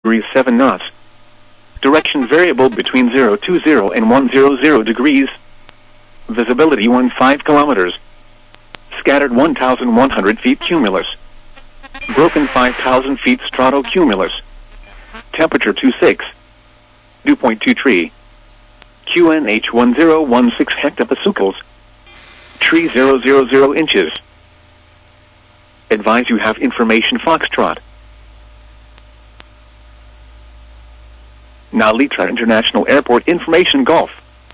degrees 7 knots. Direction variable between 020 and 100 degrees. Visibility 15 kilometers. Scattered 1,100 feet cumulus. Broken 5,000 feet stratocumulus. Temperature 26. Dew point 23. QNH 1016 hectopascals. Tree 000 inches. Advise you have information Foxtrot. Nalitra International Airport information Golf.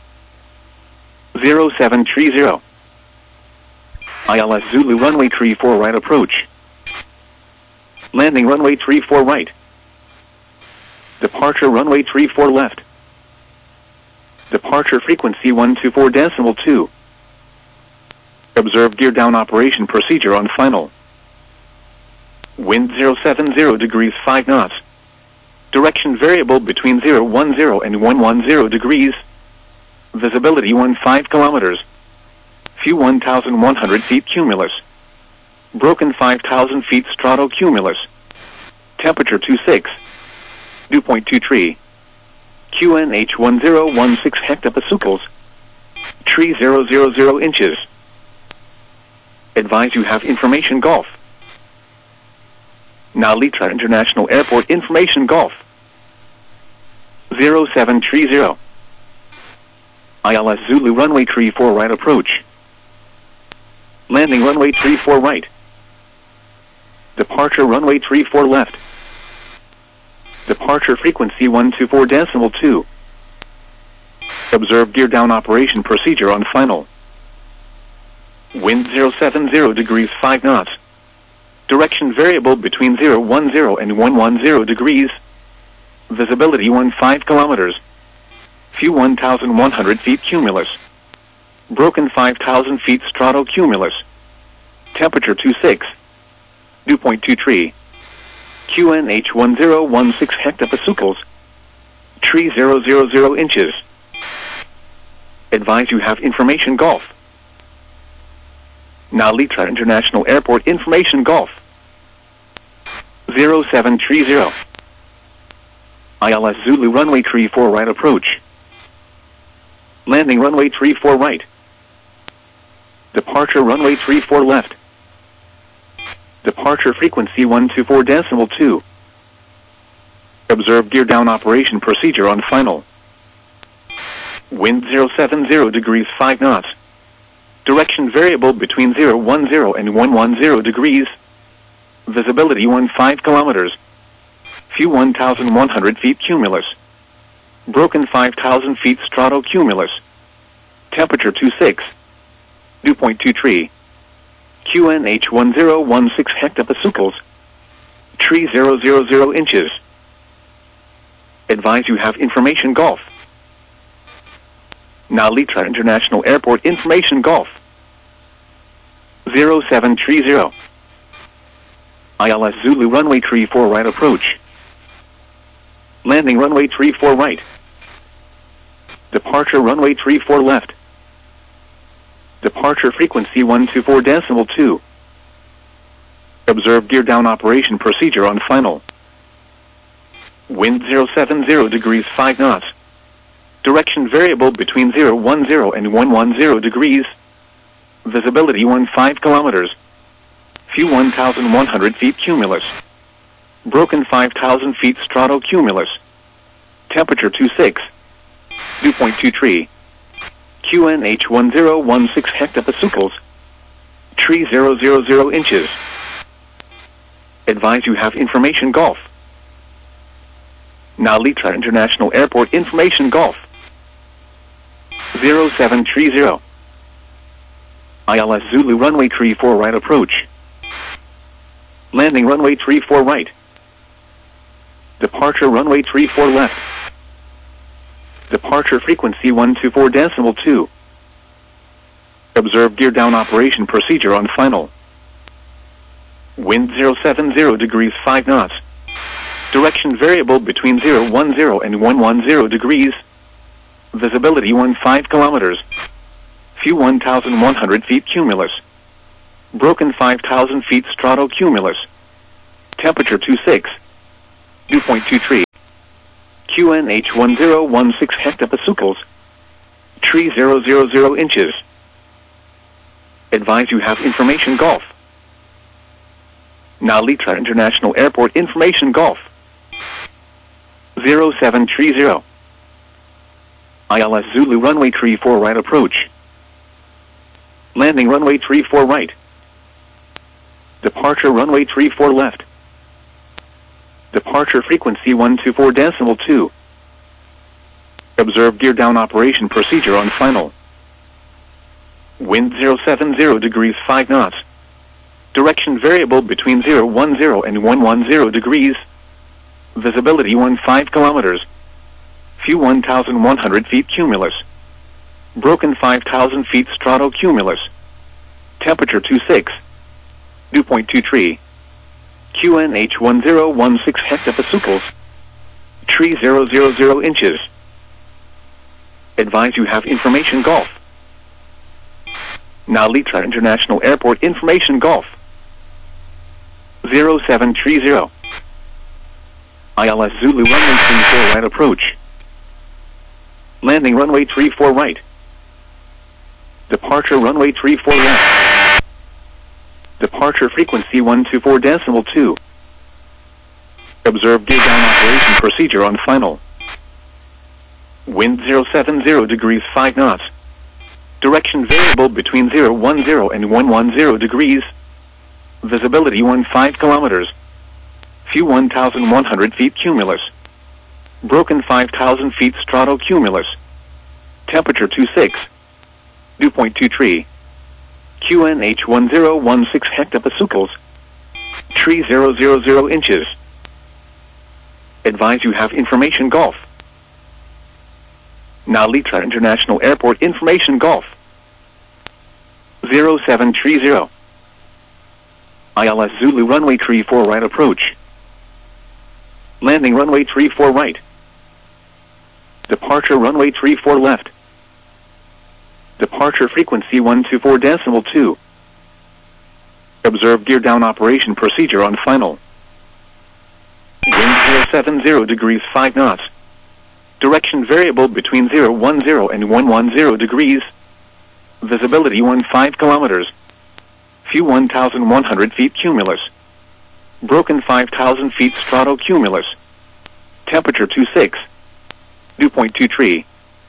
0730. ILS Zulu runway 34 right approach. Landing runway 34 right. Departure runway 34 left. Departure frequency 124.2. Observe gear down operation procedure on final. Wind 070 degrees 5 knots. Direction variable between 010 and 110 degrees. Visibility 15 kilometers. Few 1,100 feet cumulus. Broken 5,000 feet stratocumulus. Temperature 26. Dew point 23. QNH 1016 hectopascals. Tree 000 inches. Advise you have information Golf. Nalitra International Airport information Golf. 0730. ILS Zulu runway 34 right approach. Landing runway 34 right. Departure runway 34 left. Departure frequency 124.2. Observe gear down operation procedure on final. Wind 070 degrees 5 knots. Direction variable between 010 and 110 degrees. Visibility 15 kilometers. Few 1,100 feet cumulus. Broken 5,000 feet stratocumulus. Temperature 26. Dew point 23. QNH 1016 hectopascals. Tree 000 inches. Advise you have information Golf. Nalitra International Airport information Golf. 0730. ILS Zulu runway 34 right approach. Landing runway 34 right. Departure runway 34 left. Departure frequency 124.2. Observe gear down operation procedure on final. Wind 070 degrees 5 knots. Direction variable between 010 and 110 degrees. Visibility 15 kilometers. Few 1,100 feet cumulus. Broken 5,000 feet stratocumulus. Temperature 26. Dew point 23. QNH 1016 hectopascals. Tree 000 inches. Advise you have information Golf. Nalitra International Airport information Golf. 0730. ILS Zulu runway 34 right approach. Landing runway 34 right. Departure runway 34 left. Departure frequency 124.2. Observe gear down operation procedure on final. Wind 070 degrees 5 knots. Direction variable between 010 and 110 degrees. Visibility 15 kilometers. Few 1,100 feet cumulus. Broken 5,000 feet stratocumulus. Temperature 26. Dew point 23. QNH 1016 hectopascals. Tree 000 inches. Advise you have information Golf. Nalitra International Airport information Golf. 0730. ILS Zulu runway 34 right approach. Landing runway 34 right. Departure runway 34 left. Departure frequency 124.2. Observe gear down operation procedure on final. Wind 070 degrees 5 knots. Direction variable between 010 and 110 degrees. Visibility 15 kilometers. Few 1,100 feet cumulus. Broken 5,000 feet stratocumulus. Temperature 26. Dew point 23. QNH1016 hectopascals, tree 000 inches. Advise you have information Golf. Now Litra International Airport information Golf. 0730. ILS Zulu runway 34 right approach. Landing runway 34 right. Departure runway 34 left. Departure frequency 124.2. Observe gear down operation procedure on final. Wind 070 degrees 5 knots. Direction variable between 010 and 110 degrees. Visibility 15 kilometers. Few 1,100 feet cumulus. Broken 5,000 feet stratocumulus. Temperature 26. Dew point 23. QNH1016 hectopascals. Tree 000 inches. Advise you have information Golf. Now Litra International Airport information Golf. 0730. ILS Zulu runway 34 right approach. Landing runway 34 right. Departure runway 34 left. Departure frequency 124.2. Observe gear down operation procedure on final. Wind 070 degrees 5 knots. Direction variable between 010 and 110 degrees. Visibility 15 kilometers. Few 1,100 feet cumulus. Broken 5,000 feet stratocumulus. Temperature 26. Dew point 23. QNH1016 hectopascals. Tree 000 inches. Advise you have information Golf. Now Litra International Airport information Golf. 0730. ILS Zulu runway 34 right approach. Landing runway 34 right. Departure runway 34 left. Departure frequency 124.2. Observe gear down operation procedure on final. Wind 070 degrees 5 knots. Direction variable between 010 and 110 degrees. Visibility 15 kilometers. Few 1,100 feet cumulus. Broken 5,000 feet stratocumulus. Temperature 26. Dew point 23.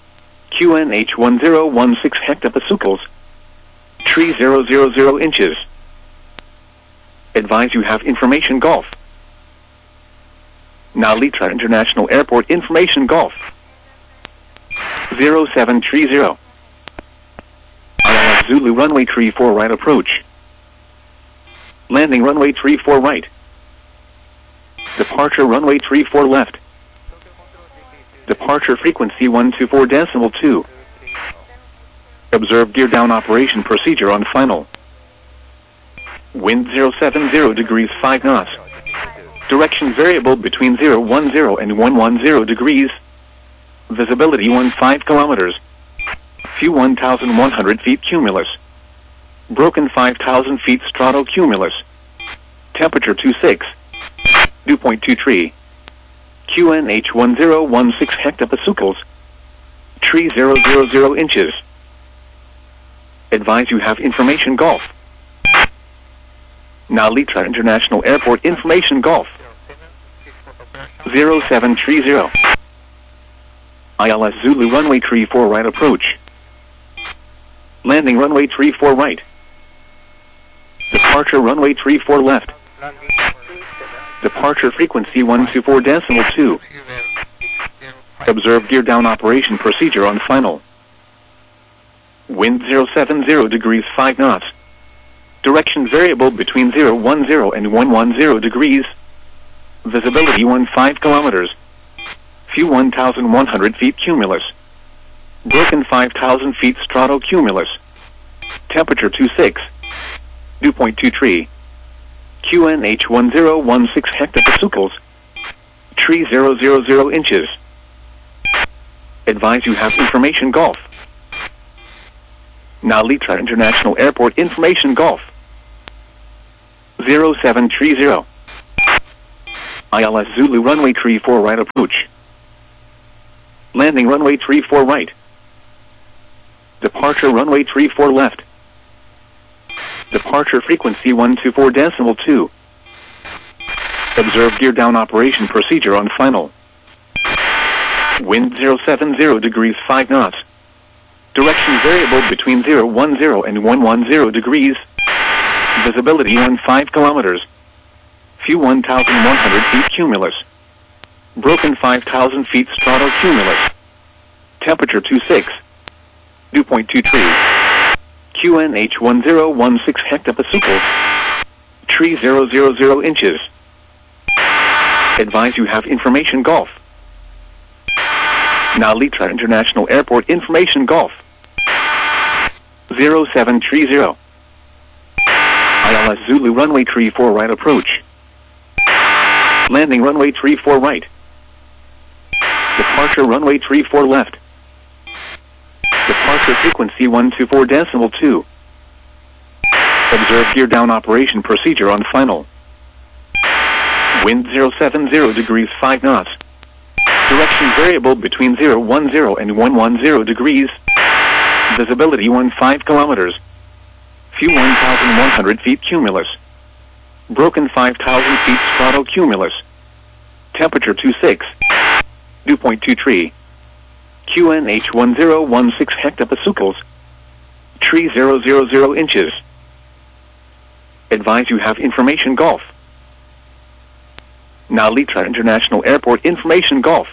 QNH1016 hectopascals. Tree 000 inches. Advise you have information Golf. Now Litra International Airport information Golf. 0730. ILS Zulu runway 34 right approach. Landing runway 34 right. Departure runway 34 left. Departure frequency 124.2. Observe gear down operation procedure on final. Wind 070 degrees 5 knots. Direction variable between 010 and 110 degrees. Visibility 15 kilometers. Few 1,100 feet cumulus. Broken 5,000 feet stratocumulus. Temperature 26. Dew point 23. QNH1016 hectopascals. Tree 000 inches. Advise you have information Golf. Now Litra International Airport information Golf. 0730. ILS Zulu runway 34 right approach. Landing runway 34 right. Departure runway 34 left. Departure frequency 124.2. Observe gear down operation procedure on final. Wind 070 degrees 5 knots. Direction variable between 010 and 110 degrees. Visibility 15 kilometers. Few 1,100 feet cumulus. Broken 5,000 feet stratocumulus. Temperature 26. Dew point 23. QNH1016 hectopascals. Tree 000 inches. Advise you have information Golf. Now Litra International Airport information Golf. 0730. ILS Zulu runway 34 right approach. Landing runway 34 right. Departure runway 34 left. Departure frequency 124.2. Observe gear down operation procedure on final. Wind 070 degrees 5 knots. Direction variable between 010 and 110 degrees. Visibility 15 kilometers. Few 1,100 feet cumulus. Broken 5,000 feet stratocumulus. Temperature 26. Dew point 23. QNH 1016 hectopascals. Tree 000 inches. Advise you have information Golf. Now Litra International Airport information Golf. 0730. ILS Zulu runway 34 right approach. Landing runway 34 right. Departure runway 34 left. Departure frequency 124.2. Observe gear down operation procedure on final. Wind 070 degrees 5 knots. Direction variable between 010 and 110 degrees. Visibility 15 kilometers. Few 1,100 feet cumulus. Broken 5,000 feet stratocumulus. Temperature 26. Dew point 23. QNH 1016 hectopascals. Tree 000 inches. Advise you have information Golf. Now Litra International Airport information Golf.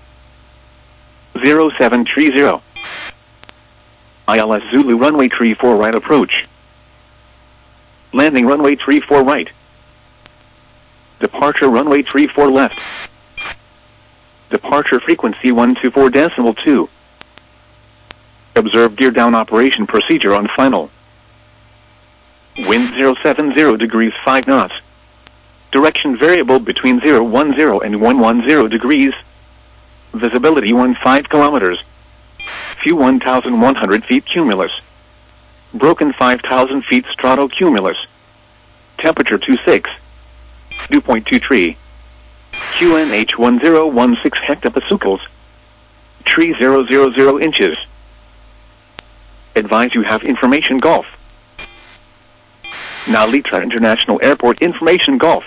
0730. ILS Zulu runway 34 right approach. Landing runway 34 right. Departure runway 34 left. Departure frequency 124.2. Observe gear down operation procedure on final. Wind 070 degrees 5 knots. Direction variable between 010 and 110 degrees. Visibility 15 kilometers. Few 1,100 feet cumulus. Broken 5,000 feet stratocumulus. Temperature 26. Dew point 23. QNH 1016 hectopascals. Tree 000 inches. Advise you have information Golf. Now Litra International Airport information Golf.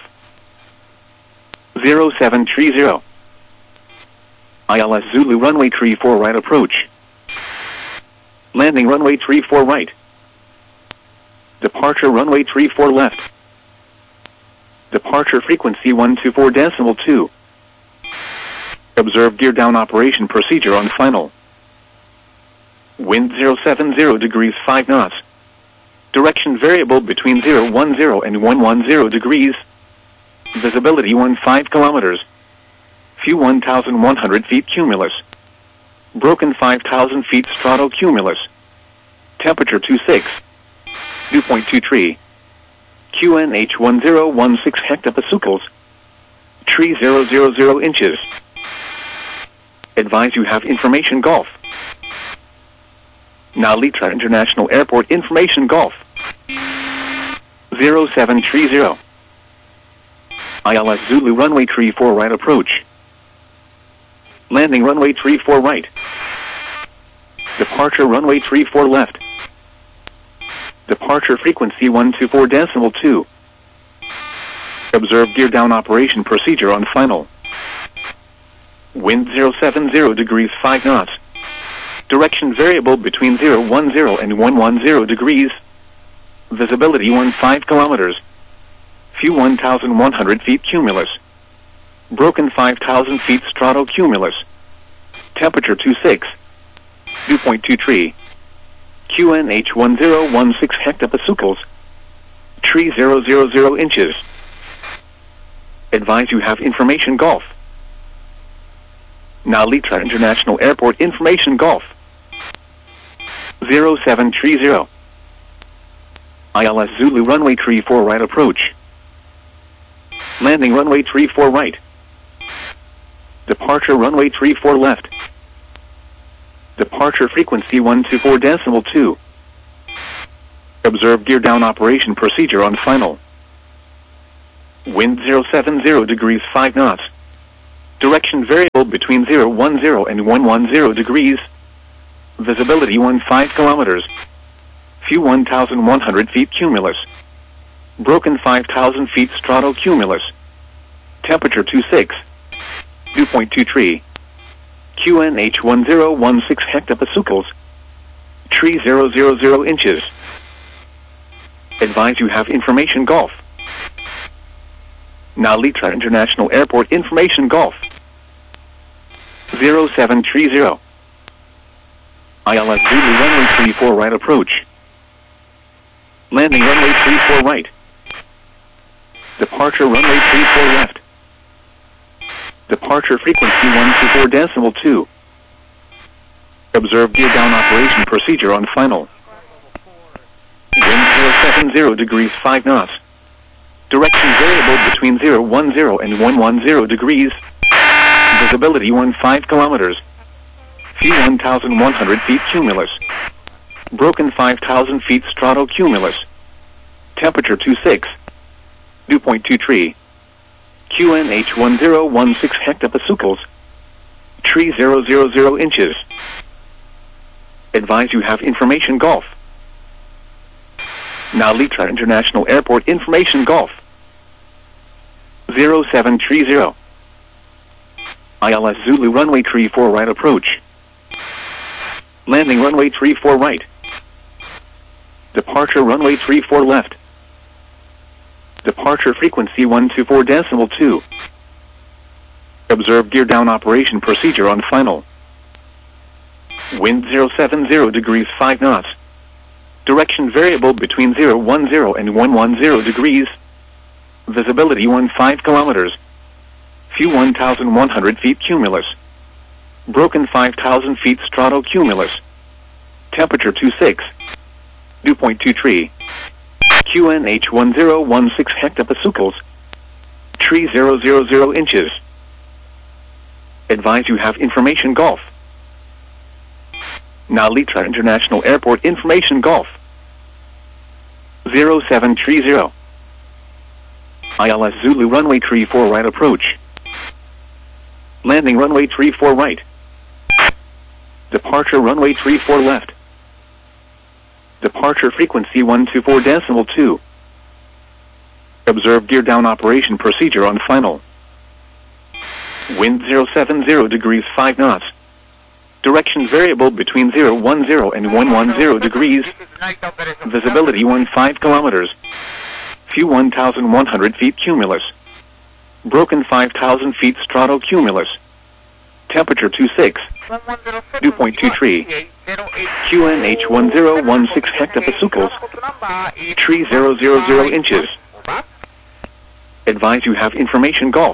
0730. ILS Zulu runway 34 right approach. Landing runway 34 right. Departure runway 34 left. Departure frequency 124.2. Observe gear down operation procedure on final. Wind 070 degrees 5 knots. Direction variable between 010 and 110 degrees. Visibility 15 kilometers. Few 1,100 feet cumulus. Broken 5,000 feet stratocumulus. Temperature 26. Dew point 23. QNH 1016 hectopascals. Tree 000 inches. Advise you have information Golf. Now Litra International Airport information Golf. 0730. ILS Zulu runway 34 right approach. Landing runway 34 right. Departure runway 34 left. Departure frequency 124.2. Observe gear down operation procedure on final. Wind 070 degrees 5 knots. Direction variable between 010 and 110 degrees. Visibility 15 kilometers. Few 1,100 feet cumulus. Broken 5,000 feet stratocumulus. Temperature 26. Dew point 23. QNH 1016 hectopascals. Tree 000 inches. Advise you have information Golf. Now Litra International Airport information Golf. 0730. ILS Zulu runway 34 right approach. Landing runway 34 right. Departure runway 34 left. Departure frequency 124.2. Observe gear down operation procedure on final. Wind 070 degrees 5 knots. Direction variable between 010 and 110 degrees. Visibility 15 kilometers. View 1,100 feet cumulus. Broken 5,000 feet stratocumulus. Temperature 26. Dew point 23. QNH 1016 hectopascals. Tree 000 inches. Advise you have information Golf. Nalitra International Airport information Golf. 0730. ILS Zulu runway 34 right approach. Landing runway 34 right. Departure runway 34 left. Departure frequency 124.2. Observe gear down operation procedure on final. Wind 070 degrees 5 knots. Direction variable between 010 and 110 degrees. Visibility 15 kilometers. View 1,100 feet cumulus. Broken 5,000 feet stratocumulus. Temperature 26. Dew point 23. QNH 1016 hectopascals. Tree 000 inches. Advise you have information Golf. Nalitra International Airport information Golf. 0730. ILS Zulu runway 34 right approach. Landing runway 34 right. Departure runway 34 left. Departure frequency 124.2. Observe gear down operation procedure on final. Wind 070 degrees 5 knots. Direction variable between 010 and 110 degrees. Visibility 15 kilometers. View 1,100 feet cumulus. Broken 5,000 feet stratocumulus. Temperature 26. Dew point 23. QNH 1016 hectopascals. Tree 000 inches. Advise you have information Golf. Nalitra International Airport information Golf. 0730. ILS Zulu runway 34 right approach. Landing runway 34 right. Departure runway 34 left. Departure frequency 124.2. Observe gear down operation procedure on final. Wind 070 degrees 5 knots. Direction variable between 010 and 110 degrees. Visibility 15 kilometers. View 1,100 feet cumulus. Broken 5,000 feet stratocumulus. Temperature 26. Dew point 23. QNH 1016 hectopascals. Tree 000 inches. Advise you have information Golf.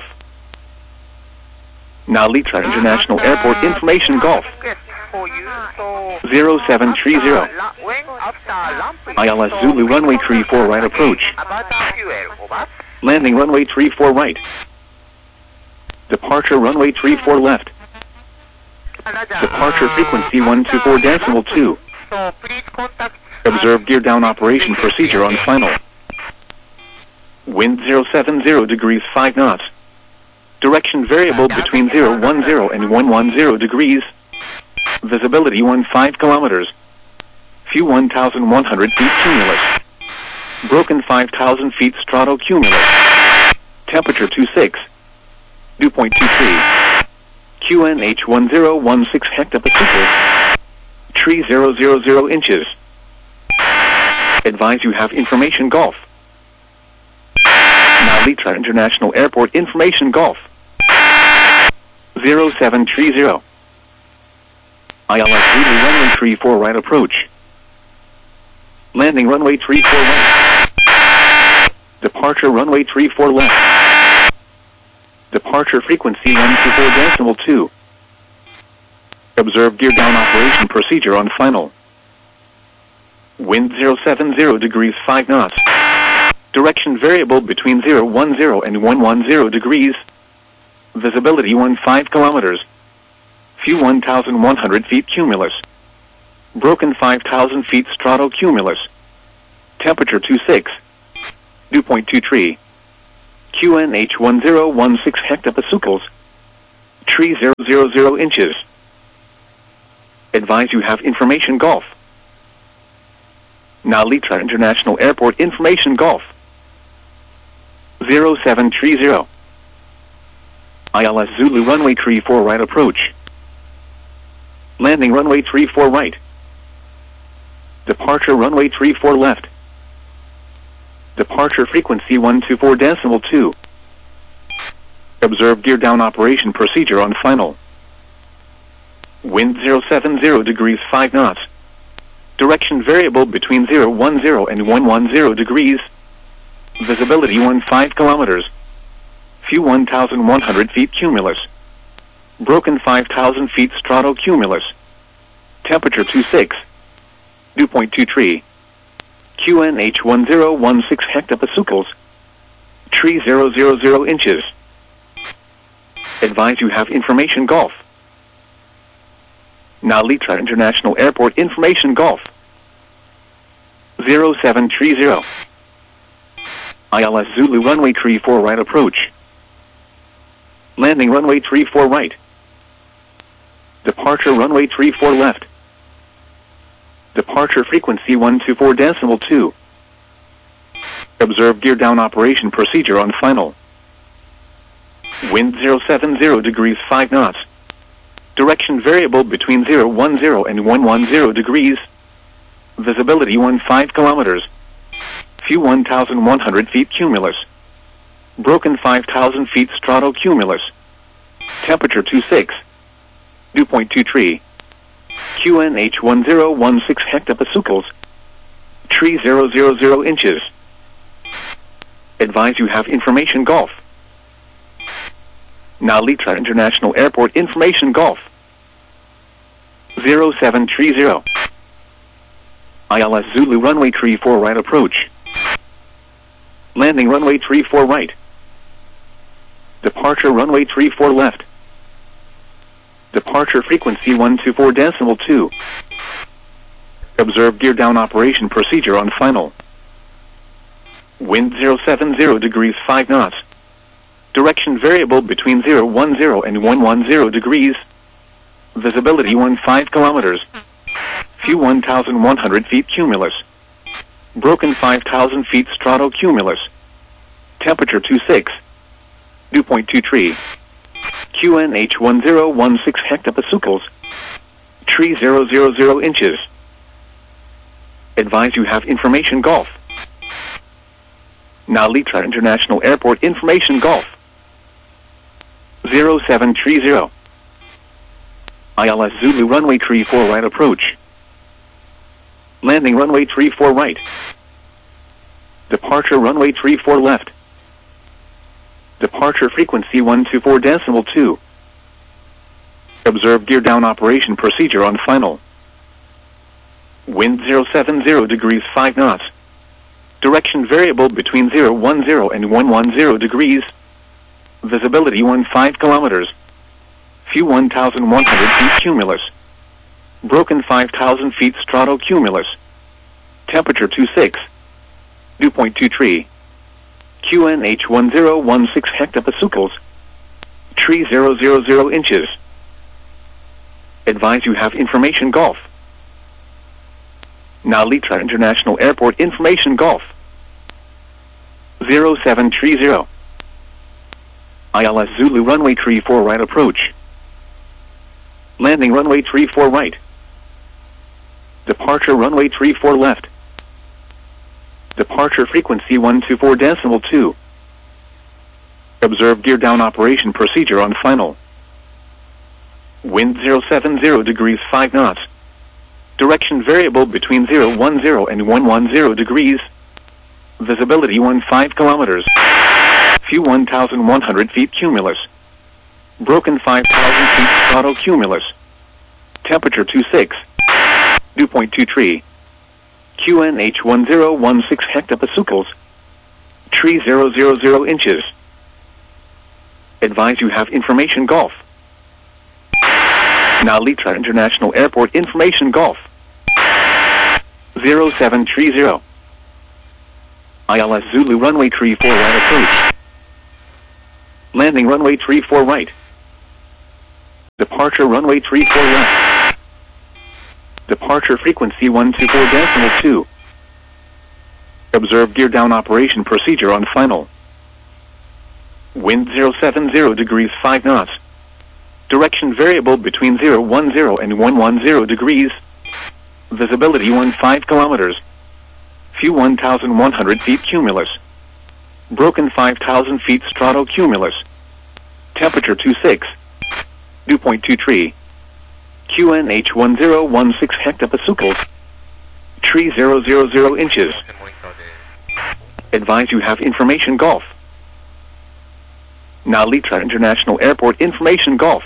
Nalitra International Airport information Golf. 0730. ILS Zulu runway 34 right approach. Landing runway 34 right. Departure runway 34 left. Departure frequency 124.2. Observe gear down operation procedure on final. Wind 070 degrees 5 knots. Direction variable between 010 and 110 degrees. Visibility 15 kilometers. View 1,100 feet cumulus. Broken 5,000 feet stratocumulus. Temperature 26. Dew point 23. QNH 1016 hectopascals. Tree 000 inches. Advise you have information Golf. Nalitra International Airport information Golf. 0730. ILS Zulu runway 34 right approach. Landing runway 34 right. Departure runway 34 left. Departure frequency 124.2. Observe gear down operation procedure on final. Wind 070 degrees 5 knots. Direction variable between 010 and 110 degrees. Visibility 15 kilometers. View 1,100 feet cumulus. Broken 5,000 feet stratocumulus. Temperature 26. Dew point 23. QNH 1016 hectopascals. Tree 000 inches. Advise you have information Golf. Nalitra International Airport information Golf. 0730. ILS Zulu runway 34 right approach. Landing runway 34 right. Departure runway 34 left. Departure frequency 124.2. Observe gear down operation procedure on final. Wind 070 degrees 5 knots. Direction variable between 010 and 110 degrees. Visibility 15 kilometers. Few 1,100 feet cumulus. Broken 5,000 feet stratocumulus. Temperature 26. Dew point 23. QNH 1016 hectopascals. Tree 000 inches. Advise you have information Golf. Nalitra International Airport information Golf. 0730. ILS Zulu runway 34 right approach. Landing runway 34 right. Departure runway 34 left. Departure frequency 124.2. Observe gear down operation procedure on final. Wind 070 degrees 5 knots. Direction variable between 010 and 110 degrees. Visibility 15 kilometers. Few 1,100 feet cumulus. Broken 5,000 feet stratocumulus. Temperature 26. Dew point 23. QNH 1016 hectopascals. Tree 000 inches. Advise you have information Golf. Nalitra International Airport information Golf. 0730. ILS Zulu runway 34 right approach. Landing runway 34 right. Departure runway 34 left. Departure frequency 124.2. Observe gear down operation procedure on final. Wind 070 degrees 5 knots. Direction variable between 010 and 110 degrees. Visibility 15 kilometers. Few 1,100 feet cumulus. Broken 5,000 feet stratocumulus. Temperature 26. Dew point 23. QNH 1016 hectopascals. Tree 000 inches. Advise you have information Golf. Nalitra International Airport information Golf. 0730. ILS Zulu runway 34 right approach. Landing runway 34 right. Departure runway 34 left. Departure frequency 124.2. Observe gear down operation procedure on final. Wind 070 degrees 5 knots. Direction variable between 010 and 110 degrees. Visibility 15 kilometers. Few 1,100 feet cumulus. Broken 5,000 feet stratocumulus. Temperature 26. Dew point 23. QNH 1016 hectopascals. Tree 000 inches. Advise you have information Golf. Nalitra International Airport information Golf. 0730. ILS Zulu runway 34 right approach. Landing runway 34 right. Departure runway 34 left. Departure frequency 124.2. Observe gear down operation procedure on final. Wind 070 degrees 5 knots. Direction variable between 010 and 110 degrees. Visibility 15 kilometers. Few 1,100 feet cumulus. Broken 5,000 feet stratocumulus. Temperature 26. Dew point 23. QNH 1016 hectopascals. Tree 000 inches. Advise you have information Golf. Nalitra International Airport information Golf. 0730. ILS Zulu runway 34 right approach. Landing runway 34 right. Departure runway 34 left. Departure frequency 124.2. Observe gear down operation procedure on final. Wind 070 degrees 5 knots. Direction variable between 010 and 110 degrees. Visibility 15 kilometers. Few 1,100 feet cumulus. Broken 5,000 feet stratocumulus. Temperature 26. Dew point 23. QNH 1016 hectopascals. Tree 000 inches. Advise you have information Golf. Nalitra International Airport information Golf.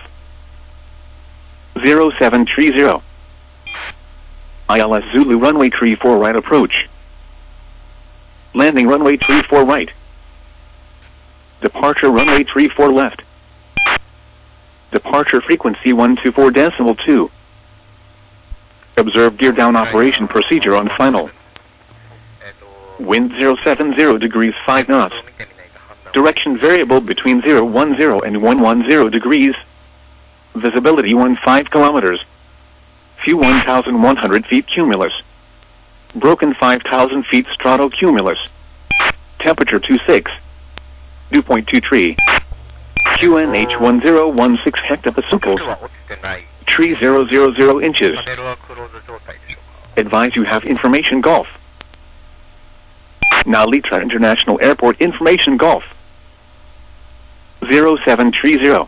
0730. ILS Zulu runway 34 right approach. Landing runway 34 right. Departure runway 34 left. Departure frequency 124.2. Observe gear down operation procedure on final. Wind 070 degrees 5 knots. Direction variable between 010 and 110 degrees. Visibility 15 kilometers. Few 1,100 feet cumulus. Broken 5,000 feet stratocumulus. Temperature 26. Dew point 23. QNH 1016 hectopascals. Tree 000 inches. Advise you have information Golf. Nalitra International Airport information Golf. 0730.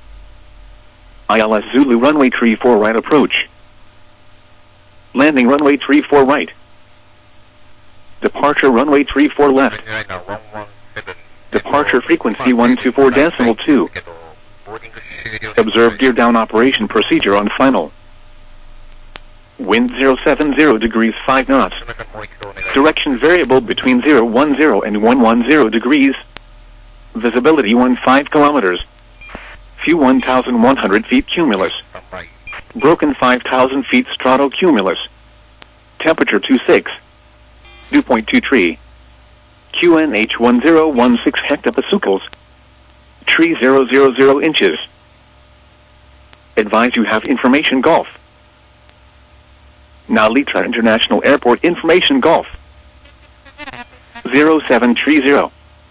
ILS Zulu runway 34 right approach. Landing runway 34 right. Departure runway 34 left. Departure frequency 124.2. Observe gear down operation procedure on final. Wind 070 degrees 5 knots. Direction variable between 010 and 110 degrees. Visibility 15 kilometers. Few 1,100 feet cumulus. Broken 5,000 feet stratocumulus. Temperature 26. Dew point 23. QNH 1016 hectopascals. Tree 000 inches. Advise you have information Golf. Nalitra International Airport information Golf. 0730.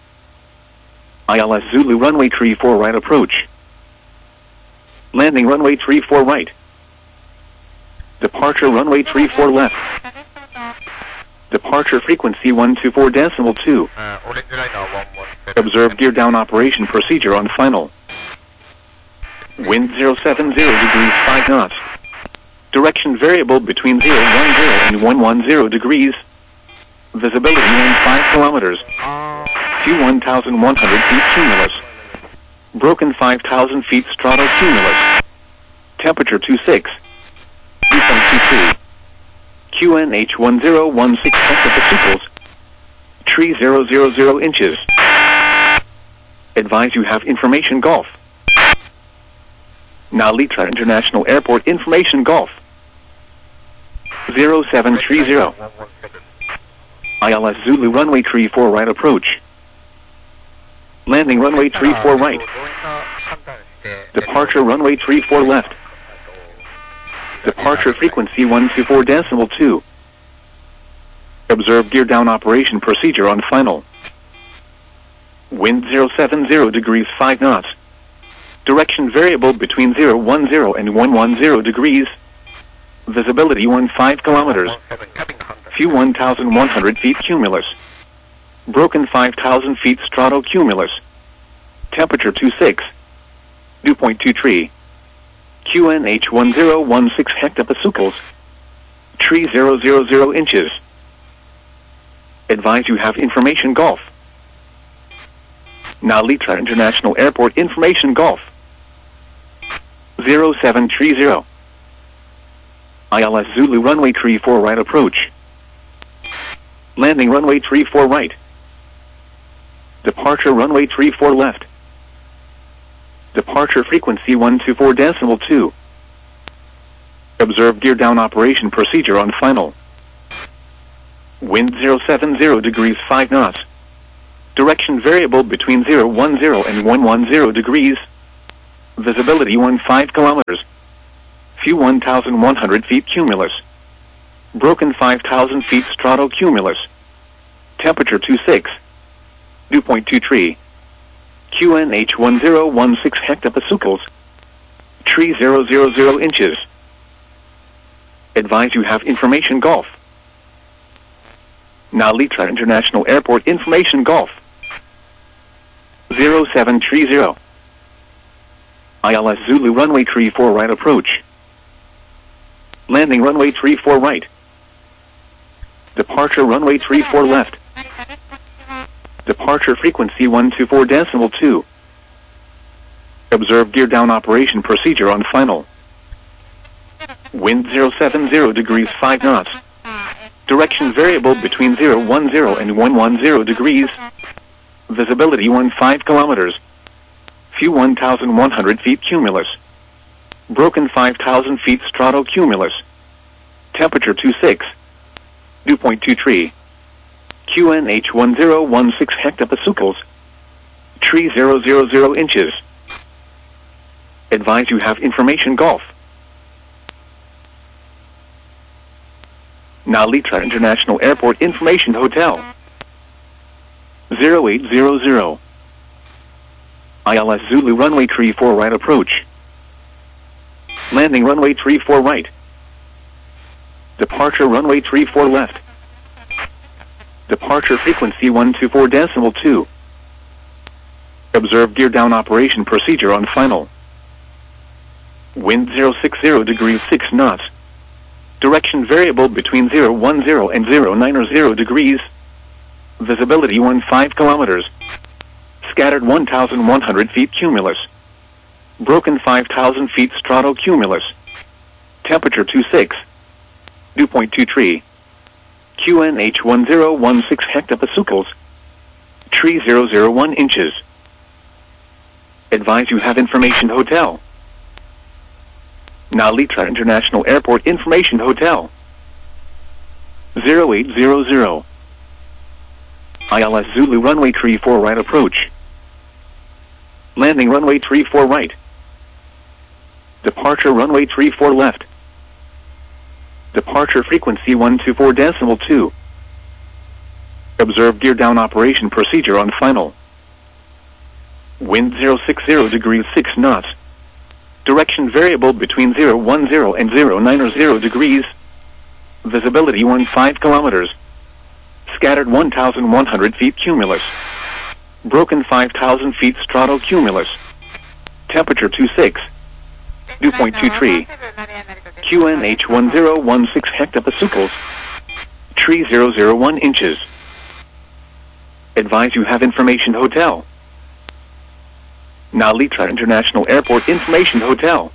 ILS Zulu runway 34 right approach. Landing runway 34 right. Departure runway 34 left. Departure frequency 124.2. Observe gear down operation procedure on final. Wind 070 degrees 5 knots. Direction variable between 010 and 110 degrees. Visibility 15 kilometers. Few 1,100 feet cumulus. Broken 5,000 feet stratocumulus. Temperature 26. Dew point 22. QNH 1016 hectopascals. Tree 000 inches. Advise you have information Golf. Nalitra International Airport information Golf. 0730. ILS Zulu runway 34 right approach. Landing runway 34 right. Departure runway 34 left. Departure frequency 124.2. Observe gear down operation procedure on final. Wind 070 degrees 5 knots. Direction variable between 010 and 110 degrees. Visibility 15 kilometers. Few 1,100 feet cumulus. Broken 5,000 feet stratocumulus. Temperature 26. Dew point 23. QNH 1016 hectopascals. Tree 000 inches. Advise you have information Golf. Nalitra International Airport information Golf. 0730. ILS Zulu runway 34 right approach. Landing runway 34 right. Departure runway 34 left. Departure frequency 124.2. Observe gear down operation procedure on final. Wind 070 degrees 5 knots. Direction variable between 010 and 110 degrees. Visibility 15 kilometers. Few 1,100 feet cumulus. Broken 5,000 feet stratocumulus. Temperature 26. Dew point 23. QNH 1016 hectopascals. Tree 000 inches. Advise you have information Golf. Nalitra International Airport information Golf. 0730. ILS Zulu runway 34 right approach. Landing runway 34 right. Departure runway 34 left. Departure frequency 124.2. Observe gear down operation procedure on final. Wind 070 degrees 5 knots. Direction variable between 010 and 110 degrees. Visibility 15 kilometers. Few 1,100 feet cumulus. Broken 5,000 feet stratocumulus. Temperature 26. Dew point 23. QNH 1016 hectopascals. Tree 000 inches. Advise you have information Golf. Nalitra International Airport Information Hotel. 0800. ILS Zulu runway 34 right approach. Landing runway 34 right. Departure runway 34 left. Departure frequency 124.2. Observe gear down operation procedure on final. Wind 060 degrees 6 knots. Direction variable between 010 and 090 degrees. Visibility 15 kilometers. Scattered 1,100 feet cumulus. Broken 5,000 feet stratocumulus. Temperature 26. Dew point 23. QNH 1016 hectopascals. Tree 001 inches. Advise you have information Hotel. Nalitra International Airport Information Hotel. 0800. ILS Zulu runway 34 right approach. Landing runway 34 right. Departure runway 34 left. Departure frequency 124.2. Observe gear down operation procedure on final. Wind 060 degrees 6 knots. Direction variable between 010 and 090 degrees. Visibility 15 kilometers. Scattered 1,100 feet cumulus. Broken 5,000 feet stratocumulus. Temperature 26. Dew point 23. QNH 1016 hectopascals. Tree 001 inches. Advise you have information Hotel. Nalitra International Airport Information Hotel.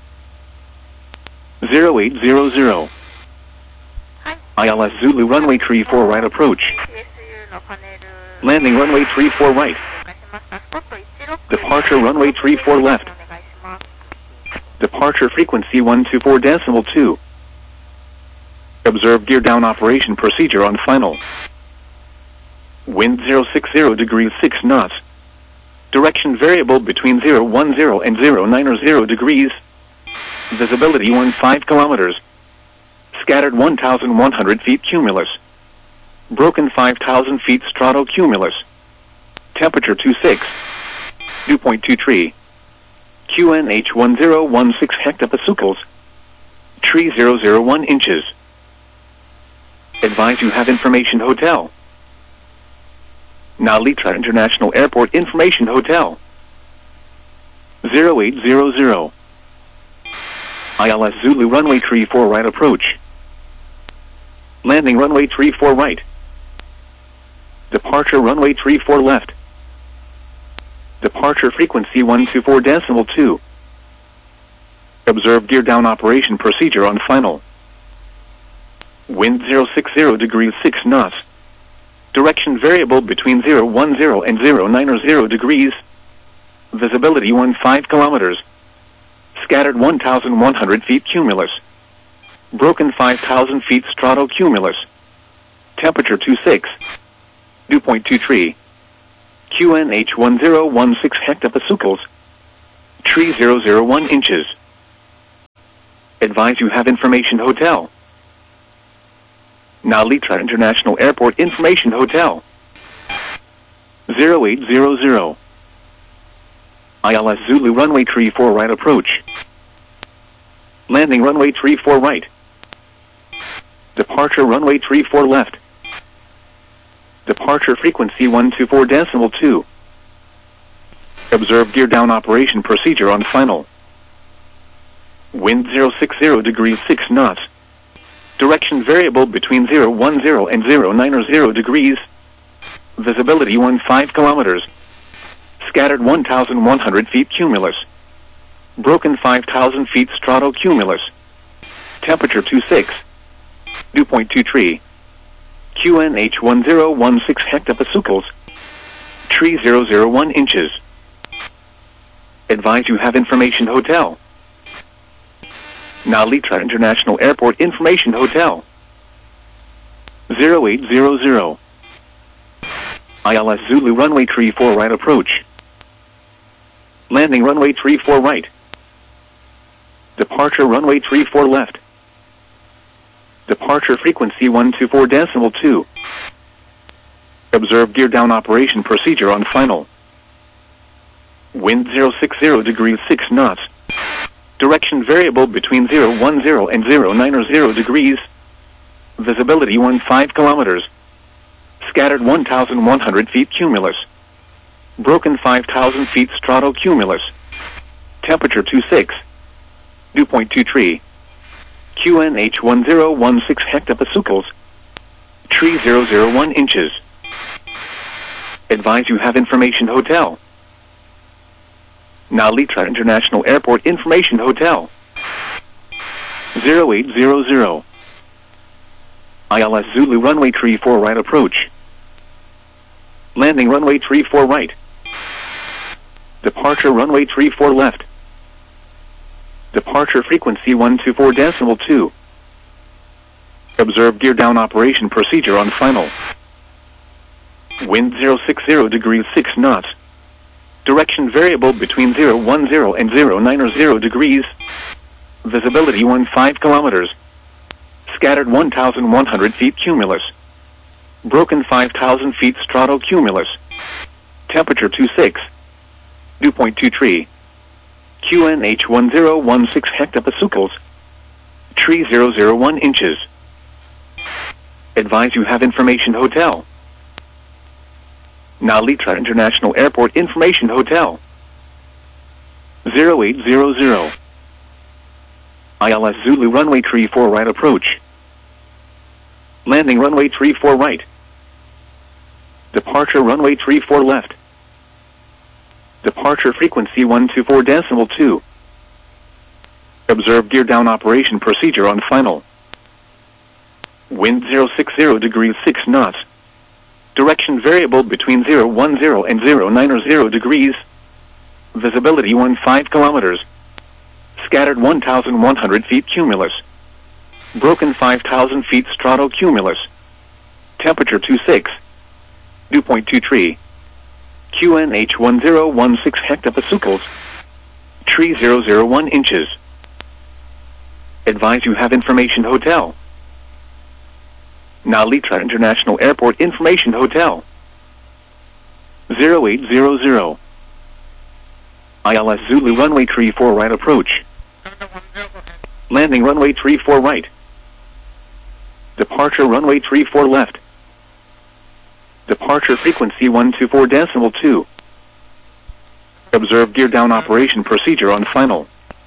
0800. ILS Zulu runway 34 right approach. Landing runway 34 right. Departure runway 34 left. Departure frequency 124.2. Observe gear down operation procedure on final. Wind 060 degrees 6 knots. Direction variable between 010 and 090 degrees. Visibility 15 kilometers. Scattered 1,100 feet cumulus. Broken 5,000 feet stratocumulus. Temperature 26. Dew point 23. QNH 1016 hectopascals. Tree 001 inches. Advise you have information Hotel. Nalitra International Airport Information Hotel. 0800. ILS Zulu runway 34 right approach. Landing runway 34 right. Departure runway 34 left. Departure frequency 124.2. Observe gear down operation procedure on final. Wind 060 degrees 6 knots. Direction variable between 010 and 090 degrees. Visibility 15 kilometers. Scattered 1,100 feet cumulus. Broken 5,000 feet stratocumulus. Temperature 26. Dew point 23. QNH 1016 hectopascals. Tree 001 inches. Advise you have information hotel. Nalitra International Airport Information Hotel. 0800. ILS Zulu runway 34 right approach. Landing runway 34 right. Departure runway 34 left. Departure frequency 124.2. Observe gear down operation procedure on final. Wind 060 degrees 6 knots. Direction variable between 010 and 090 degrees. Visibility 15 kilometers. Scattered 1,100 feet cumulus. Broken 5,000 feet stratocumulus. Temperature 26. Dew point 23. QNH 1016 hectopascals. Tree 001 inches. Advise you have information hotel. Nalitra International Airport Information Hotel. 0800. ILS Zulu runway 34 right approach. Landing runway 34 right. Departure runway 34 left. Departure frequency 124.2. Observe gear down operation procedure on final. Wind 060 degrees 6 knots. Direction variable between 010 and 090 degrees. Visibility 15 kilometers. Scattered 1,100 feet cumulus. Broken 5,000 feet stratocumulus. Temperature 26. Dew point 23. QNH 1016 hectopascals. Tree 001 inches. Advise you have information hotel. Nalitra International Airport Information Hotel. 0800. ILS Zulu runway 34 right approach. Landing runway 34 right. Departure runway 34 left. Departure frequency 124.2. Observe gear down operation procedure on final. Wind 060 degrees 6 knots. Direction variable between 010 and 090 degrees. Visibility 15 kilometers. Scattered 1,100 feet cumulus. Broken 5,000 feet stratocumulus. Temperature 26. Dew point 23. QNH 1016 hectopascals. Tree 001 inches. Advise you have information hotel. Nalitra International Airport Information Hotel. 0800. ILS Zulu runway 34 right approach. Landing runway 34 right. Departure runway 34 left. Departure frequency 124.2. Observe gear down operation procedure on final. Wind 060 degrees 6 knots. Direction variable between 010 and 090 degrees. Visibility 15 kilometers. Scattered 1,100 feet cumulus. Broken 5,000 feet stratocumulus. Temperature 26. Dew point 23. QNH 1016 hectopascals. Tree 001 inches. Advise you have information hotel. Nalitra International Airport Information Hotel. 0800. ILS Zulu runway 34 right approach. Landing runway 34 right. Departure runway 34 left. Departure frequency 124.2. Observe gear down operation procedure on final.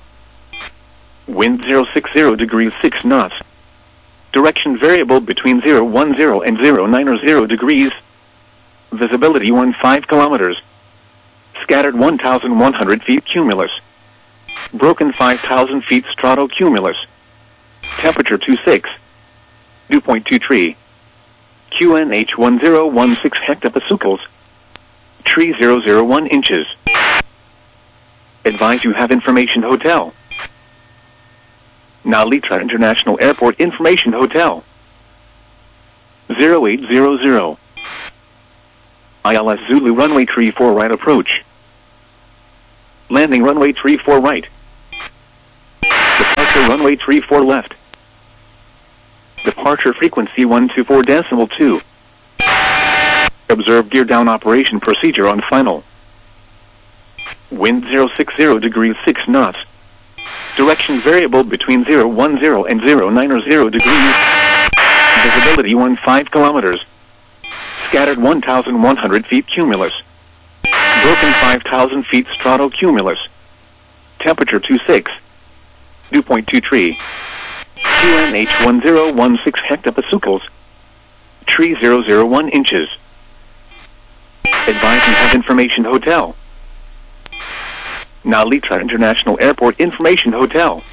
Wind 060 degrees 6 knots. Direction variable between 010 and 090 degrees. Visibility 15 kilometers. Scattered 1,100 feet cumulus. Broken 5,000 feet stratocumulus. Temperature 26. Dew point 23. QNH 1016 hectopascals. Tree 001 inches. Advise you have information hotel. Nalitra International Airport Information Hotel. 0800. ILS Zulu runway 34 right approach. Landing runway 34 right. Departure runway 34 left. Departure frequency 124.2. Observe gear down operation procedure on final. Wind 060 degrees 6 knots. Direction variable between 010 and 090 degrees. Visibility 15 kilometers. Scattered 1,100 feet cumulus. Broken 5,000 feet stratocumulus. Temperature 26. Dew point 23. QNH 1016 hectopascals. Tree 001 inches. Advise you have information hotel. Nalitra International Airport Information Hotel.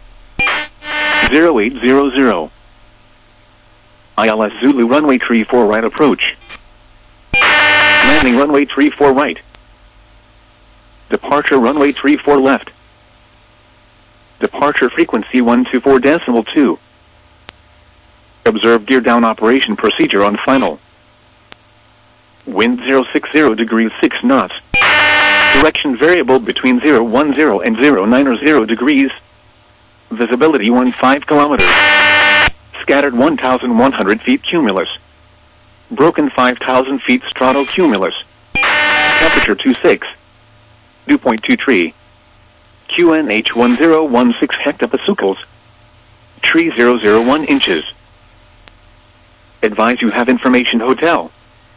0800. ILS Zulu runway 34 right approach. Landing runway 34 right. Departure runway 34 left. Departure frequency 124.2. Observe gear down operation procedure on final. Wind 060 degrees 6 knots. Direction variable between 010 and 090 degrees. Visibility 15 kilometers. Scattered 1,100 feet cumulus. Broken 5,000 feet stratocumulus. Temperature 26. Dew point 23. QNH 1016 hectopascals. Tree 001 inches. Advise you have information hotel.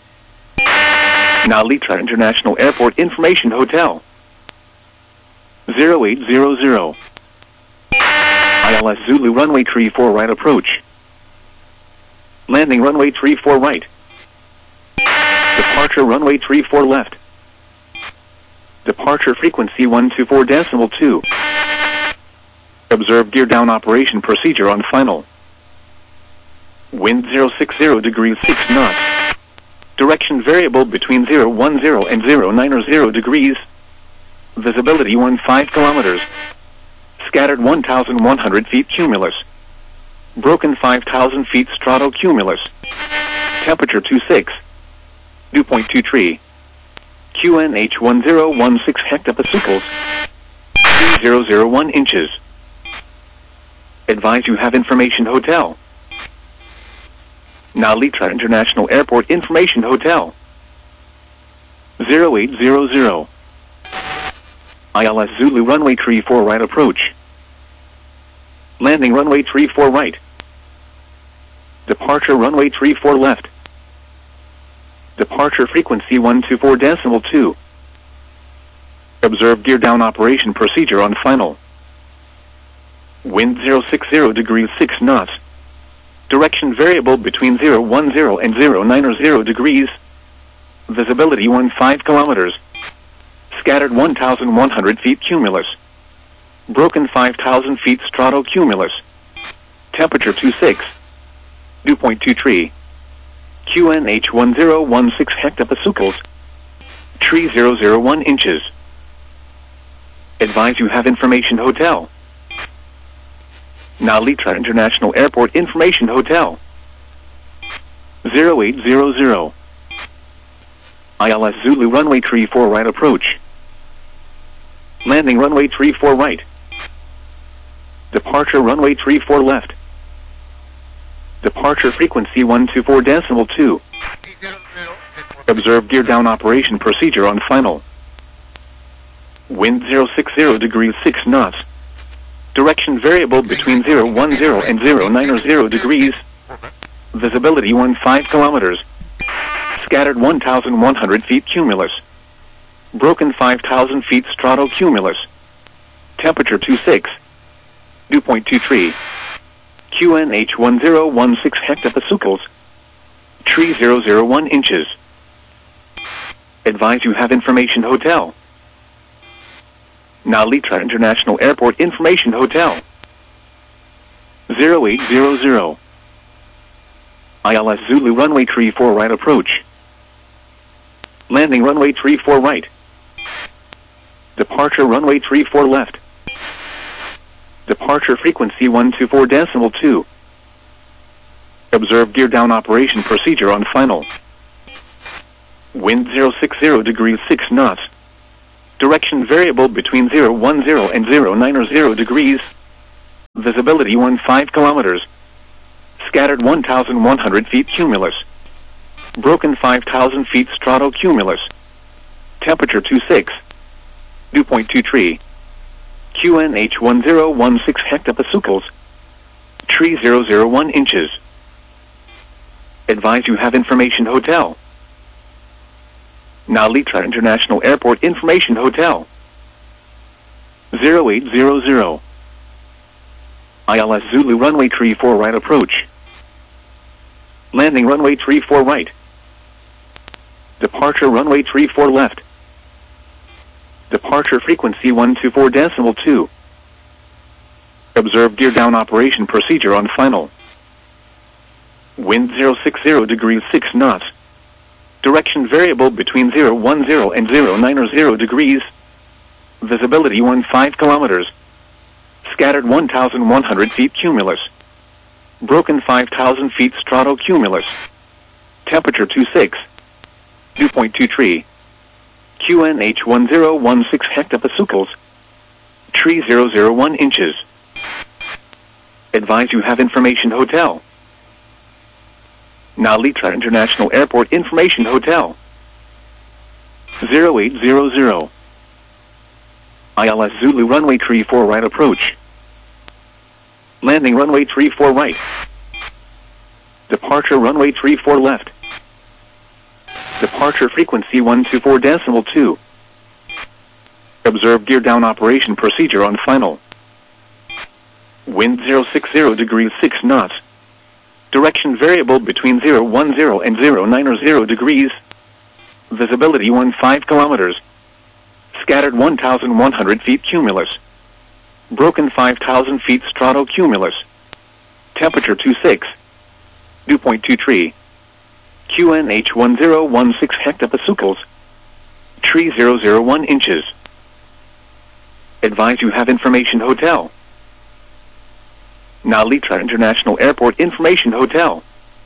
Nalitra International Airport Information Hotel. 0800. ILS Zulu runway 34 right approach. Landing runway 34 right. Departure runway 34 left. Departure frequency 124.2. Observe gear down operation procedure on final. Wind 060 degrees 6 knots. Direction variable between 010 and 090 degrees. Visibility 15 kilometers. Scattered 1,100 feet cumulus. Broken 5,000 feet stratocumulus. Temperature 26. Dew point 23. QNH 1016 hectopascals. 3001 inches. Advise you have information hotel. Nalitra International Airport Information Hotel. 0800. ILS Zulu runway 34 right approach. Landing runway 34 right. Departure runway 34 left. Departure frequency 124.2. Observe gear down operation procedure on final. Wind 060 degrees 6 knots. Direction variable between 010 and 090 degrees. Visibility 15 kilometers. Scattered 1,100 feet cumulus. Broken 5,000 feet stratocumulus. Temperature 26. Dew point 23. QNH 1016 hectopascals. Tree 001 inches. Advise you have information hotel. Nalitra International Airport Information Hotel. 0800. ILS Zulu runway 34 right approach. Landing runway 34 right. Departure runway 34 left. Departure frequency 124.2. Observe gear down operation procedure on final. Wind 060 degrees 6 knots. Direction variable between 010 and 090 degrees. Visibility 15 kilometers. Scattered 1,100 feet cumulus. Broken 5,000 feet stratocumulus. Temperature 26. Dew point 23. QNH 1016 hectopascals. Tree 001 inches. Advise you have information hotel. Nalitra International Airport Information Hotel. 0800. ILS Zulu runway 34 right approach. Landing runway 34 right. Departure runway 34 left. Departure frequency 124.2. Observe gear down operation procedure on final. Wind 060 degrees 6 knots. Direction variable between 010 and 090 degrees. Visibility 15 kilometers. Scattered 1,100 feet cumulus. Broken 5,000 feet stratocumulus. Temperature 26. Dew point 23. QNH 1016 hectopascals. Tree 001 inches. Advise you have information hotel. Nalitra International Airport Information Hotel. 0800. ILS Zulu runway 34 right approach. Landing runway 34 right. Departure runway 34 left. Departure frequency 124.2. Observe gear down operation procedure on final. Wind 060 degrees 6 knots. Direction variable between 010 and 090 degrees. Visibility 15 kilometers. Scattered 1,100 feet cumulus. Broken 5,000 feet stratocumulus. Temperature 26. Dew point 23. QNH 1016 hectopascals. Tree 001 inches. Advise you have information hotel. Nalitra International Airport Information Hotel. 0800. ILS Zulu runway 34 right approach. Landing runway 34 right. Departure runway 34 left. Departure frequency 124.2. Observe gear down operation procedure on final. Wind 060 degrees 6 knots. Direction variable between 010 and 090 degrees. Visibility 15 kilometers. Scattered 1,100 feet cumulus. Broken 5,000 feet stratocumulus. Temperature 26. Dew point 23. QNH 1016 hectopascals. Tree 001 inches. Advise you have information hotel. Nalitra International Airport Information Hotel.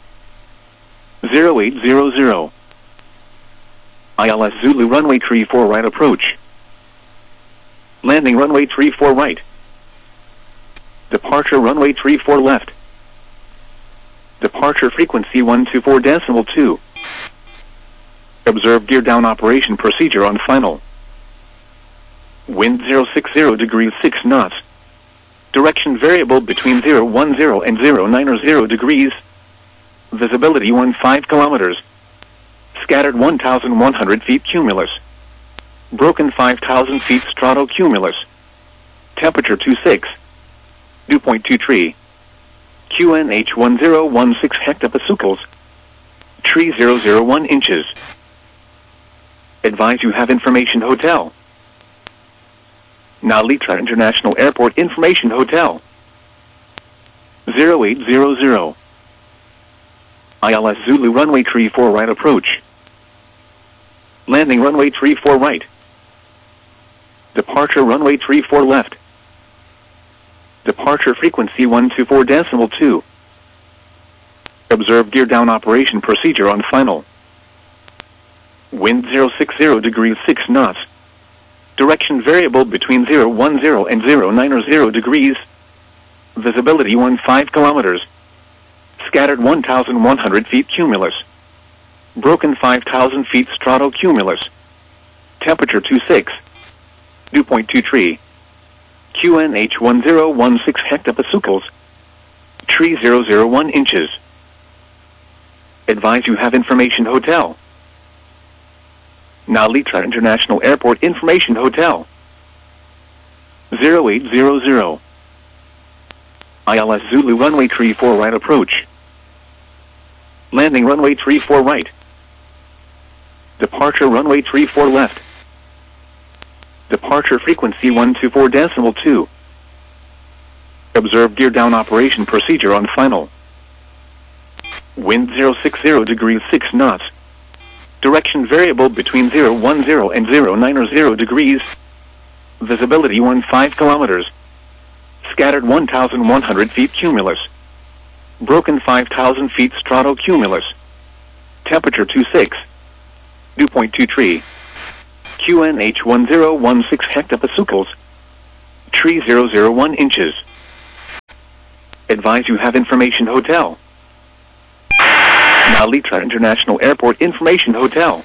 0800. ILS Zulu runway 34 right approach. Landing runway 34 right. Departure runway 34 left. Departure frequency 124.2. Observe gear down operation procedure on final. Wind 060 degrees 6 knots. Direction variable between 010 and 090 degrees. Visibility 15 kilometers. Scattered 1,100 feet cumulus. Broken 5,000 feet stratocumulus. Temperature 26. Dew point 23. QNH 1016 hectopascals. Tree 001 inches. Advise you have information hotel. Nalitra International Airport Information Hotel. 0800. ILS Zulu runway 34 right approach. Landing runway 34 right. Departure runway 34 left. Departure frequency 124.2. Observe gear down operation procedure on final. Wind 060 degrees 6 knots. Direction variable between 010 and 090 degrees. Visibility 15 kilometers. Scattered 1,100 feet cumulus. Broken 5,000 feet stratocumulus. Temperature 26. Dew point 23. QNH 1016 hectopascals. Tree 001 inches. Advise you have information hotel. Nalitra International Airport Information Hotel. 0800. ILS Zulu runway 34 right approach. Landing runway 34 right. Departure runway 34 left. Departure frequency 124.2. Observe gear down operation procedure on final. Wind 060 degrees 6 knots. Direction variable between 010 and 090 degrees. Visibility 15 kilometers. Scattered 1,100 feet cumulus. Broken 5,000 feet stratocumulus. Temperature 26. Dew point 23. QNH1016 hectopascals. Tree 001 inches. Advise you have information hotel. Nalitra International Airport Information Hotel.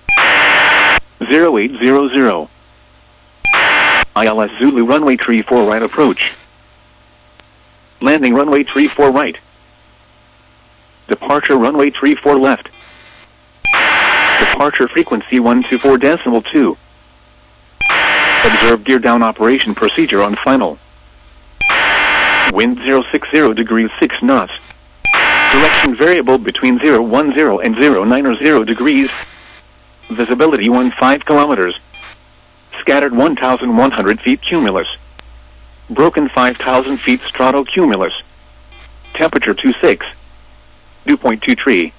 0800. ILS Zulu runway 34 right approach. Landing runway 34 right. Departure runway 34 left. Departure frequency 124.2. Observe gear down operation procedure on final. Wind 060 degrees 6 knots. Direction variable between 010 and 090 degrees. Visibility 15 kilometers. Scattered 1,100 feet cumulus. Broken 5,000 feet stratocumulus. Temperature 26. Dew point 23.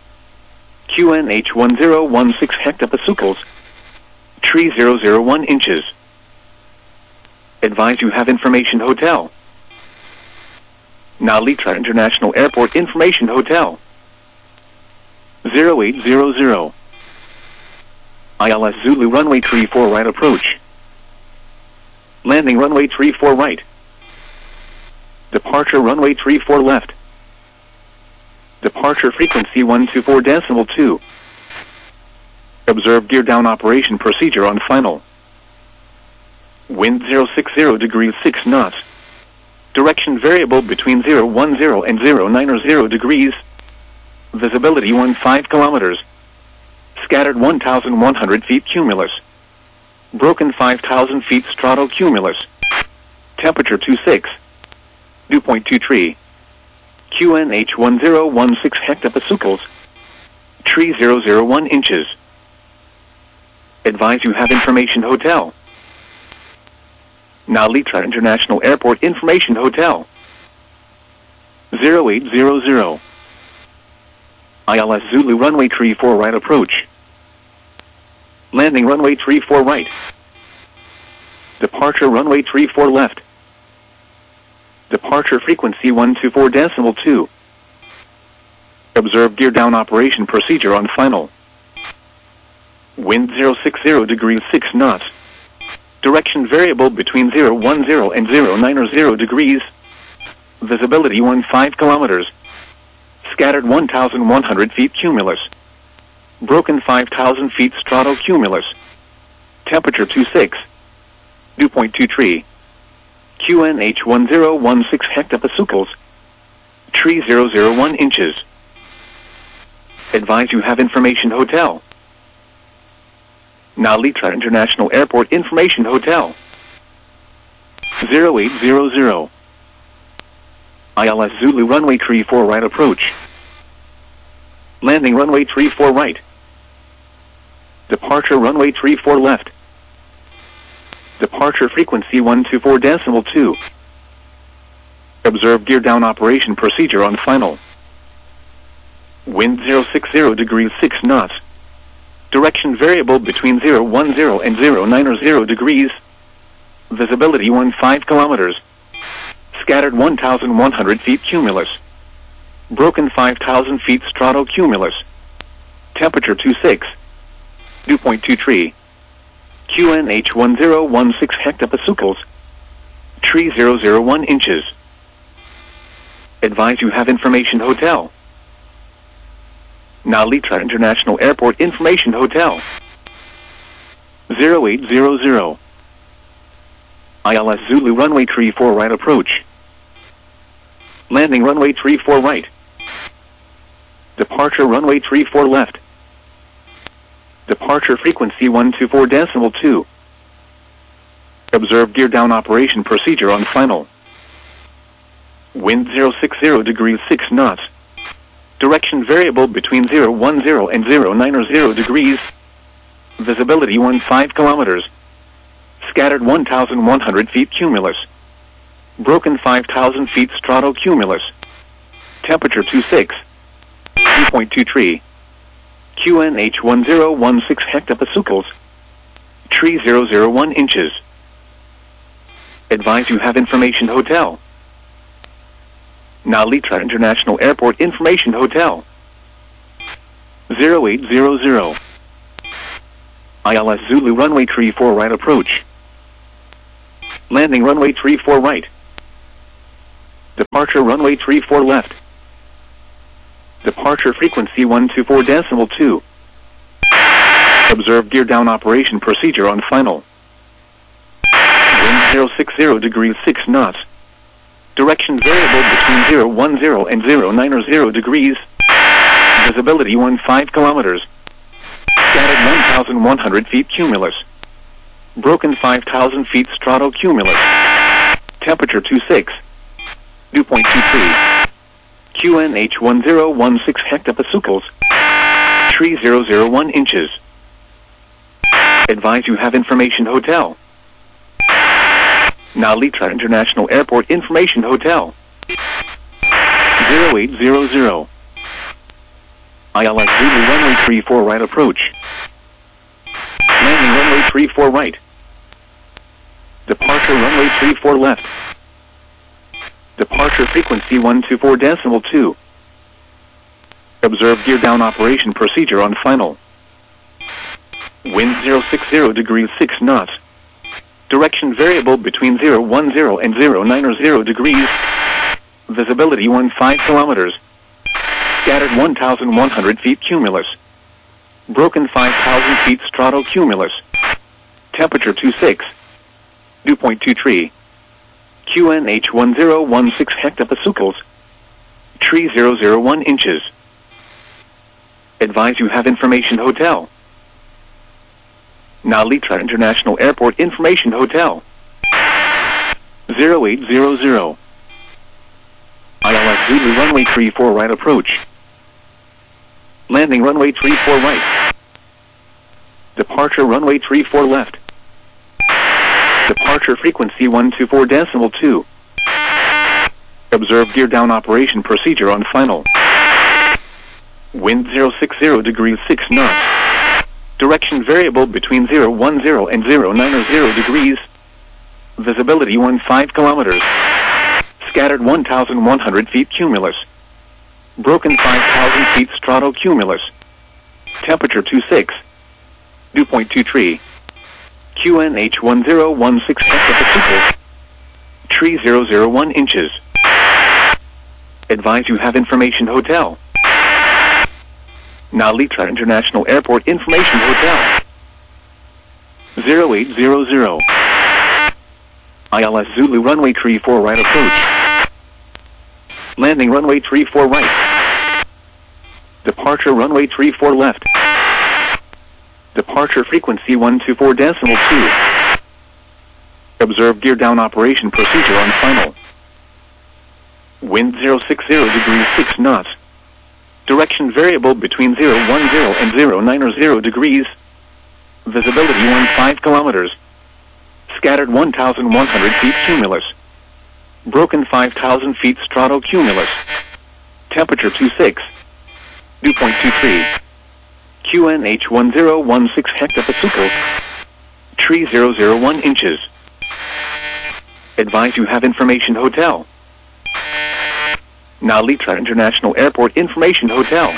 QNH1016 hectopascals. Tree 001 inches. Advise you have information hotel. Nalitra International Airport Information Hotel. 0800. ILS Zulu runway 34 right approach. Landing runway 34 right. Departure runway 34 left. Departure frequency 124.2. Observe gear down operation procedure on final. Wind 060 degrees 6 knots. Direction variable between 010 and 090 degrees. Visibility 15 kilometers. Scattered 1,100 feet cumulus. Broken 5,000 feet stratocumulus. Temperature 26. Dew point 23. QNH1016 hectopascals. Tree 001 inches. Advise you have information hotel. Nalitra International Airport Information Hotel. 0800. ILS Zulu runway 34 right approach. Landing runway 34 right. Departure runway 34 left. Departure frequency 124.2. Observe gear down operation procedure on final. Wind 060 degrees 6 knots. Direction variable between 010 and 090 degrees. Visibility 15 kilometers. Scattered 1,100 feet cumulus. Broken 5,000 feet stratocumulus. Temperature 26. Dew point 23. QNH1016 hectopascals. Tree 001 inches. Advise you have information hotel. Nalitra International Airport Information Hotel. 0800. ILS Zulu runway 34 right approach. Landing runway 34 right. Departure runway 34 left. Departure frequency 124.2. Observe gear down operation procedure on final. Wind 060 degrees 6 knots. Direction variable between 010 and 090 degrees. Visibility 15 kilometers. Scattered 1,100 feet cumulus. Broken 5,000 feet stratocumulus. Temperature 26. Dew point 23. QNH1016 hectopascals. Tree 001 inches. Advise you have information hotel. Nalitra International Airport Information Hotel. 0800. ILS Zulu runway 34 right approach. Landing runway 34 right. Departure runway 34 left. Departure frequency 124.2. Observe gear down operation procedure on final. Wind 060 degrees 6 knots. Direction variable between 010 and 090 degrees. Visibility 15 kilometers. Scattered 1,100 feet cumulus. Broken 5,000 feet stratocumulus. Temperature 26. Dew point 23. QNH1016 hectopascals. Tree 001 inches. Advise you have information hotel. Nalitra International Airport Information Hotel. 0800. ILS Zulu runway 34 right approach. Landing runway 34 right. Departure runway 34 left. Departure frequency 124.2. Observe gear down operation procedure on final. Wind 060 degrees 6 knots. Direction variable between 010 and 090 degrees. Visibility 15 kilometers. Scattered 1,100 feet cumulus. Broken 5,000 feet stratocumulus. Temperature 26. Dew point 23. QNH 1016 hectopascals. Tree 001 inches. Advise you have information hotel. Nalitra International Airport Information Hotel. 0800. ILS Zulu runway 34 right approach. Landing runway 34 right. Departure runway 34 left. Departure frequency 124.2. Observe gear down operation procedure on final. Wind 060 degrees 6 knots. Direction variable between 010 and 090 degrees. Visibility 15 kilometers. Scattered 1,100 feet cumulus. Broken 5,000 feet stratocumulus. Temperature 26. Dew point 23. QNH 1016 hectopascals. Tree 001 inches. Advise you have information hotel. Nalitra International Airport Information Hotel. 0800. ILS Zulu runway 34 right approach. Landing runway 34 right. Departure runway 34 left. Departure frequency 124.2. Observe gear down operation procedure on final. Wind 060 degrees 6 knots. Direction variable between 010 and 090 degrees. Visibility 15 kilometers. Scattered 1,100 feet cumulus. Broken 5,000 feet stratocumulus. Temperature 26. Dew point 23. QNH 1016 hectopascals. Tree 001 inches. Advise you have information hotel. Nalitra International Airport Information Hotel. 0800. ILS Zulu runway 34 right approach. Landing runway 34 right. Departure runway 34 left. Departure frequency 124.2. Observe gear down operation procedure on final. Wind 060 degrees 6 knots. Direction variable between 010 and 090 degrees. Visibility 15 kilometers. Scattered 1,100 feet cumulus. Broken 5,000 feet stratocumulus. Temperature 26. Dew point 23. QNH 1016 hectopascals. Tree 001 inches. Advise you have information hotel. Nalitra International Airport Information Hotel.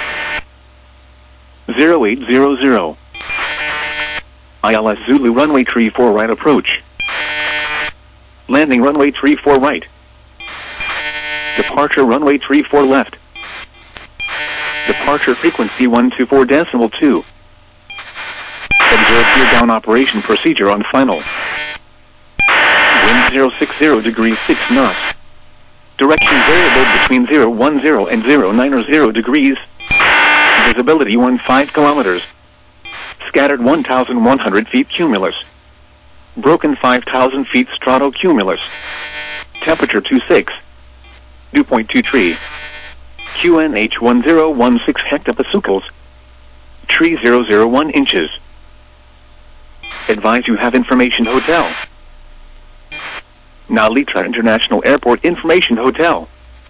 0800. ILS Zulu runway 34 right approach. Landing runway 34 right. Departure runway 34 left. Departure frequency 124.2. Observe gear down operation procedure on final. Wind 060 degrees 6 knots. Direction variable between 010 and 090 degrees. Visibility 15 kilometers. Scattered 1,100 feet cumulus. Broken 5,000 feet stratocumulus. Temperature 26. Dew point 23. QNH 1016 hectopascals. Tree 001 inches. Advise you have information hotel. Nalitra International Airport Information Hotel.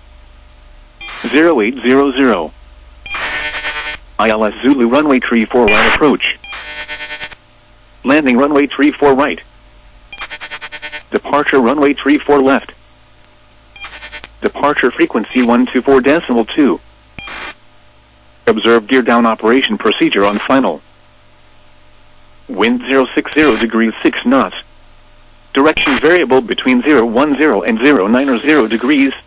0800. ILS Zulu runway 34 right approach. Landing runway 34 right. Departure runway 34 left. Departure frequency 124.2. Observe gear down operation procedure on final. Wind 060 degrees 6 knots. Direction variable between 010 and 090 degrees.